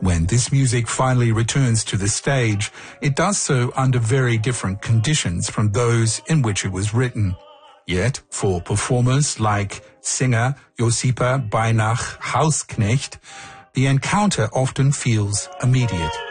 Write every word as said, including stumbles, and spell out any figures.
When this music finally returns to the stage, it does so under very different conditions from those in which it was written. Yet, for performers like singer Josipa Beinach Hausknecht, the encounter often feels immediate.